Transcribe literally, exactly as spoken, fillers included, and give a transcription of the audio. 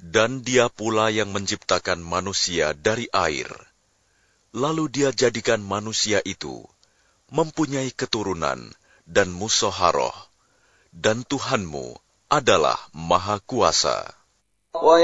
Dan Dia pula yang menciptakan manusia dari air. Lalu Dia jadikan manusia itu mempunyai keturunan dan musyawarah, dan Tuhanmu adalah Maha Kuasa.